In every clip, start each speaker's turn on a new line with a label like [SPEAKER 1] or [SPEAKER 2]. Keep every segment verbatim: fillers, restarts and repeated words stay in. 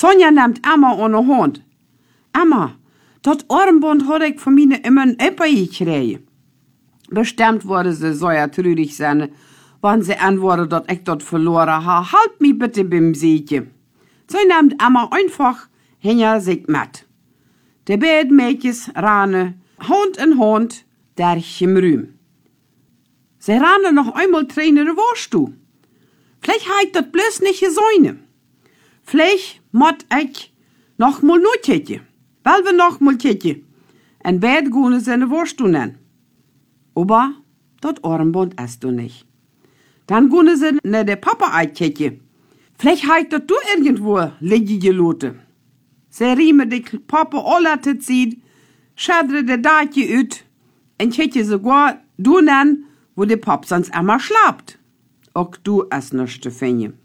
[SPEAKER 1] Sonja nimmt Emma ohne Hund. Emma, dat Armband hat ich von mir immer ein Epper gekriegt. Bestimmt wurde sie so ja trürig sein, wann sie antwortet, dat ich dort verloren ha. Halt mich bitte beim Sietje. So nimmt Emma einfach hinter sich mit. Die beiden Mädchen rannen Hand in Hand durch im Rühm. Sie rannen noch einmal Tränen, warst du? Vielleicht heit dat bloß nicht gesäune. Vielleicht mott ich noch mal nur Tetje. Weil wir noch mal Tetje. En beid gune seine warst du nennen. Aber dat Armband hast du nicht. Dann gune sie ne de Papa ein Tetje. Vielleicht heit dat du irgendwo liege gelote. Sie riemen de Papa alle te ziehen, schadre de Daatje uit, en Tetje sogar du nennen, wo de Pap sonst immer schlapt. Auch du es nicht zu finden.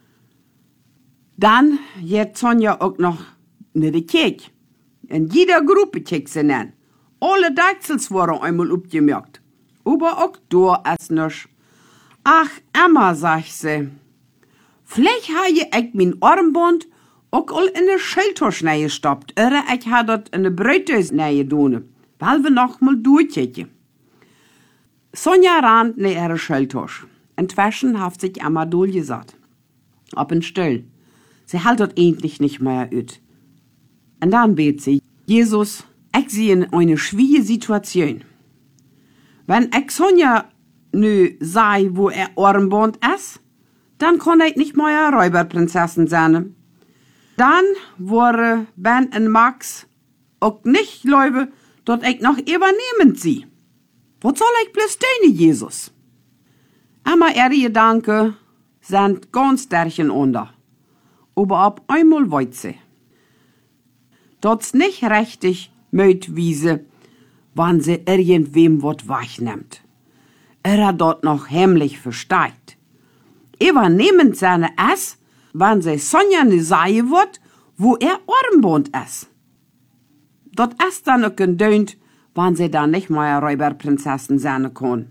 [SPEAKER 1] Dann geht Sonja auch noch ne de Kirche. In jeder Gruppe kiek sie nennen. Alle Deichsels waren einmal upgemerkt. Aber auch du es nicht. Ach, Emma, sagt sie. Vielleicht habe ich mein Armband auch all in de Schildtasche gestoppt. Oder ich habe das in de Brötjes getan. Weil wir noch mal durchkicken. Sonja rannt ne ihre Schildtasche. Inzwischen hat sich Emma durchgesagt. Ob in still. Sie haltet endlich nicht mehr ut. Und dann bet sie, Jesus, ich sehe in eine schwierige Situation. Wenn ich Sonja nu sei, wo er Armband ist, dann kann ich nicht mehr Räuberprinzessin sein. Dann wäre Ben und Max auch nicht glaube, dass ich noch übernehmend sie. Was soll ich bloß tun, Jesus? Aber ihre Gedanken sind ganz derchen unter. Aber ab einmal weiß sie, dass nicht richtig mögt wiese, wann sie irgendwem wat wegnimmt. Er hat dort noch heimlich versteigt. Übernehmend seine es, wann sie Sonja ne sei wird, wo er Armband ist. Dort ist dann auch gedönt, wann sie dann nicht mehr Räuberprinzessin sein kann.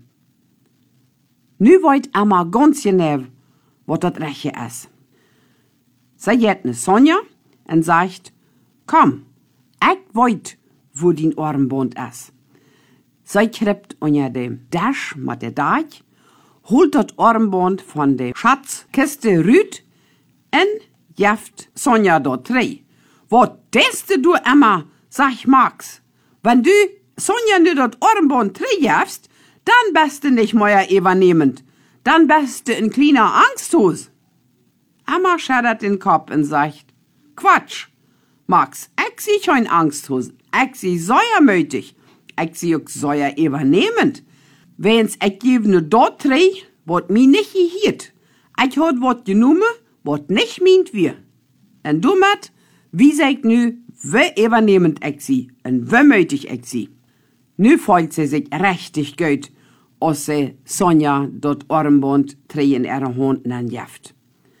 [SPEAKER 1] Nu weet Emma ganz genau, was das Rechte ist. Sie geht ne Sonja und sagt, komm, ich weet, wo din Armband ist. Sie kriept unter dem Dash mit der Deich, holt das Armband von der Schatzkiste rüt und jeft Sonja dort rein. Was teste du, Emma, sag Max. Wenn du Sonja nu das Armband jefst, dann bist du nicht mehr übernehmend. Dann bist du ein kleiner Angsthus. Emma schüttelt den Kopf und sagt, Quatsch, Max, ich sehe kein Angsthus. Ich sehe säuermütig. Ich sehe auch säuer übernehmend. Wenn's ich gebe nur dort drei, wat mi nicht gehiert. Ich hab wat genommen, wat nicht meint wir. Und damit, wie sagt nu, wie übernehmend ich sie und wie mötig ich sie. Nu fühlt sie sich richtig gut, als sie Sonja dort Armband drei in ihre Hand jeft.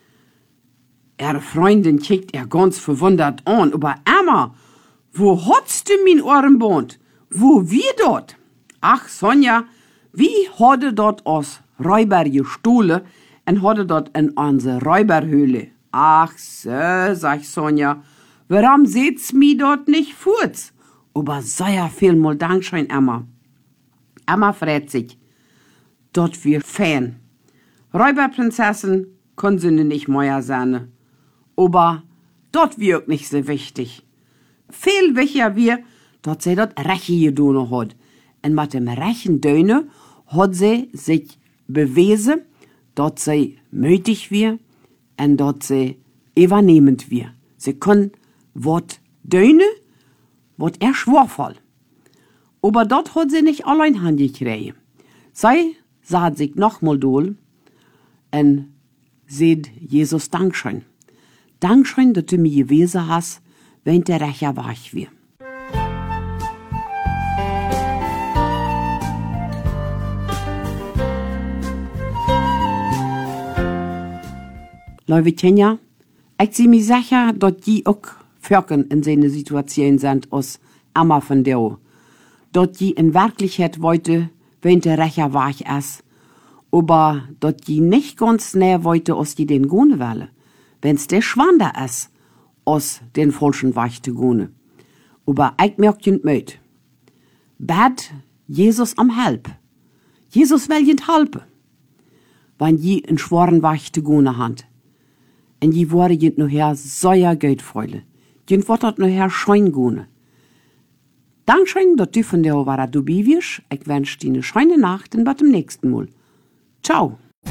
[SPEAKER 1] Ihre Freundin kickt ihr ganz verwundert an, aber Emma, wo hast du mein Armband? Wo wir dort? Ach, Sonja, wie hatte dort aus Räuber gestohlen und hatte dort in unsere Räuberhöhle? Ach so, sagt Sonja, warum seht's mi dort nicht furz? Aber sehr viel mal Dankeschön, Emma. Emma freut sich. Dort wir Fan. Räuberprinzessin können sie nicht mehr sein. Aber dort wirkt nicht so wichtig. Viel wichtiger wir, dass sie dort Reche gedonen hat. Und mit dem Rechen Döne hat sie sich bewiesen, dass sie mütig wir und dass sie übernehmend wir. Sie können wat Döne, wat er schworvoll. Aber dort hat sie nicht allein hingekriegt. Sie sah sich nochmal dohl und seht Jesus Dankeschön. Dankeschön, dass du mir gewesen hast, wenn der Recher war ich wir. Leute Tjenja, ich sehe mir sicher, dass die auch Völken in seine Situation sind, als Emma von der. Dass die in Wirklichkeit wollte, wenn der Recher war ich es, aber dass die nicht ganz näher wollte, als die den gehen wollen. Wenn's der Schwander ist, aus den falschen Weg zu gehen. Aber ich merke nicht mit. Bad Jesus am Help. Jesus will jent helpen. Wenn je einen schweren Weg zu gehen habt. Und je wurde jent nachher sehr gut freuen. Jent wird das nachher schön gehen. Dankeschön, dass du von der war dabei warst. Ich wünsche dir eine schöne Nacht und bis zum nächsten Mal. Ciao.